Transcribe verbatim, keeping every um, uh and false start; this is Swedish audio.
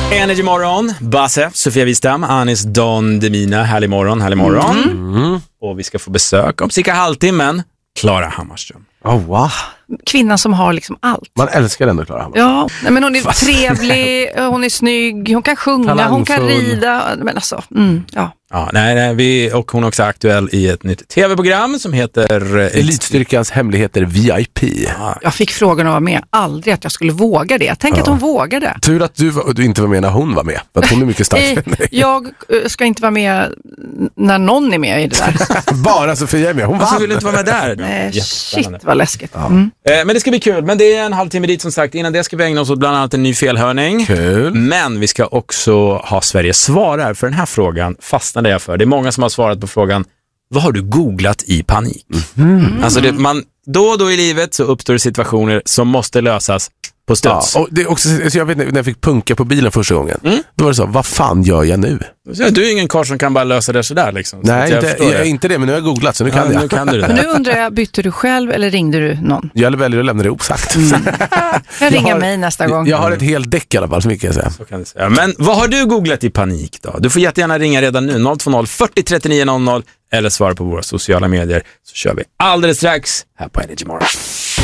Energy morgon, Basse, Sofia Wistam, Anis Don Demina. Härlig morgon, härlig morgon. Mm. Och vi ska få besök om cirka halvtimmen. Klara Hammarström. Oh, wow. Kvinnan som har liksom allt. Man älskar den då, Klara Hammarström. Ja, nej, men hon är trevlig, hon är snygg, hon kan sjunga, Talangfull. Hon kan rida. Men alltså, mm, ja. Ja, nej, nej, vi, och hon är också aktuell i ett nytt tv-program som heter Elitstyrkans hemligheter V I P. Ja. Jag fick frågan att vara med, aldrig att jag skulle våga det. Tänk ja. att hon vågade. Tur att du, du inte var med när hon var med, för att hon är mycket starkare än dig. Jag ska inte vara med när någon är med i det där. Bara Sofia är med, hon Varför vill du inte vara med där? Nej, shit vad läskigt. Ja. Mm. Men det ska bli kul, men det är en halvtimme dit som sagt. Innan det ska vi ägna oss åt bland annat en ny felhörning. Kul. Men vi ska också ha Sveriges svarar, för den här frågan fastnade jag för. Det är många som har svarat på frågan, vad har du googlat i panik? Mm. Alltså det, man, då och då i livet så uppstår det situationer som måste lösas på studs. Ja, och det är också, så jag vet när jag fick punka på bilen första gången, mm. då var det så, vad fan gör jag nu? Du är ingen karl som kan bara lösa det sådär liksom. Nej, så inte, jag, jag, inte det, men nu har jag googlat så nu kan ja, jag. Nu kan du det. Men nu undrar jag, bytte du själv eller ringde du någon? Jag väljer att lämna det osagt. Mm. jag ringer har, mig nästa gång. Jag har ett helt däck i alla fall, så mycket jag säga. Så kan du säga. Men vad har du googlat i panik då? Du får jättegärna ringa redan nu, noll två noll fyrtio trettionio noll noll, eller svara på våra sociala medier, så kör vi alldeles strax här på Energy Morgon.